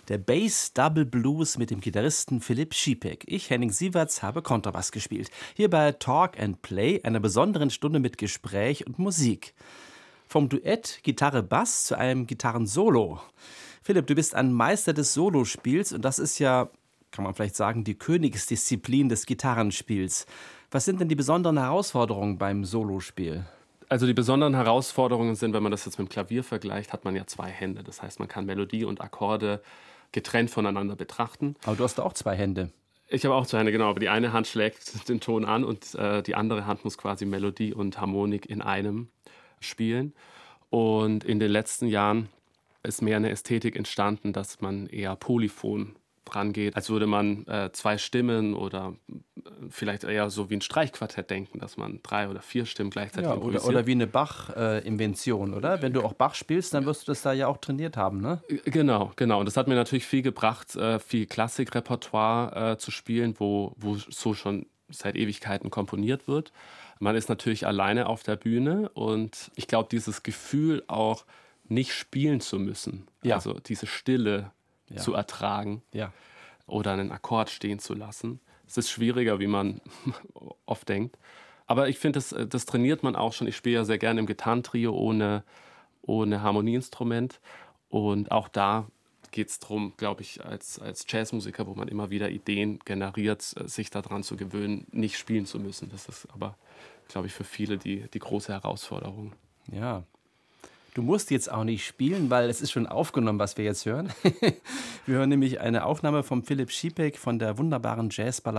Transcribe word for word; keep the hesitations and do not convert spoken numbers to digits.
Der Bass Double Blues mit dem Gitarristen Philipp Schipek. Ich, Henning Sieverts, habe Kontrabass gespielt. Hier bei Talk and Play, einer besonderen Stunde mit Gespräch und Musik. Vom Duett Gitarre-Bass zu einem Gitarrensolo. Philipp, du bist ein Meister des Solospiels und das ist ja, kann man vielleicht sagen, die Königsdisziplin des Gitarrenspiels. Was sind denn die besonderen Herausforderungen beim Solospiel? Also die besonderen Herausforderungen sind, wenn man das jetzt mit dem Klavier vergleicht, hat man ja zwei Hände. Das heißt, man kann Melodie und Akkorde getrennt voneinander betrachten. Aber du hast auch zwei Hände. Ich habe auch zwei Hände, genau. Aber die eine Hand schlägt den Ton an und äh, die andere Hand muss quasi Melodie und Harmonik in einem spielen. Und in den letzten Jahren ist mehr eine Ästhetik entstanden, dass man eher polyphon rangeht, als würde man äh, zwei Stimmen oder vielleicht eher so wie ein Streichquartett denken, dass man drei oder vier Stimmen gleichzeitig Ja, improvisiert. oder, oder wie eine Bach-Invention, oder? Wenn du auch Bach spielst, dann wirst du das da ja auch trainiert haben, ne? Genau, genau. Und das hat mir natürlich viel gebracht, äh, viel Klassikrepertoire äh, zu spielen, wo, wo so schon seit Ewigkeiten komponiert wird. Man ist natürlich alleine auf der Bühne und ich glaube, dieses Gefühl auch nicht spielen zu müssen, Ja. also diese Stille Ja. zu ertragen Ja. oder einen Akkord stehen zu lassen. Es ist schwieriger, wie man oft denkt. Aber ich finde, das, das trainiert man auch schon. Ich spiele ja sehr gerne im Gitarrentrio ohne, ohne Harmonieinstrument. Und auch da geht es darum, glaube ich, als, als Jazzmusiker, wo man immer wieder Ideen generiert, sich daran zu gewöhnen, nicht spielen zu müssen. Das ist aber, glaube ich, für viele die, die große Herausforderung. Ja. Du musst jetzt auch nicht spielen, weil es ist schon aufgenommen, was wir jetzt hören. Wir hören nämlich eine Aufnahme von Philipp Schipek von der wunderbaren Jazzballade